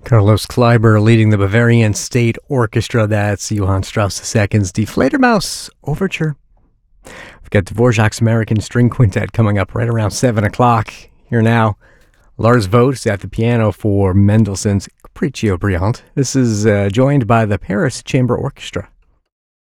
Carlos Kleiber leading the Bavarian State Orchestra. That's Johann Strauss II's Die Fledermaus Overture. We've got Dvorak's American String Quintet coming up right around 7 o'clock. Here now, Lars Vogt at the piano for Mendelssohn's Capriccio Brillante. This is joined by the Paris Chamber Orchestra.